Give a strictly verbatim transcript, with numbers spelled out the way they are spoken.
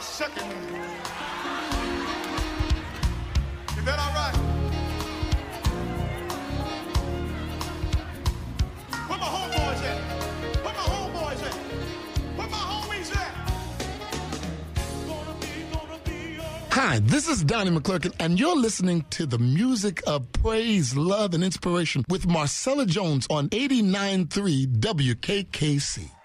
second. Is that all right? Where my homeboys at? Where my homeboys at? Where my homies at? Gonna be, gonna be alright. Hi, this is Donnie McClurkin, and you're listening to the music of praise, love, and inspiration with Marcella Jones on eighty-nine point three W K K C.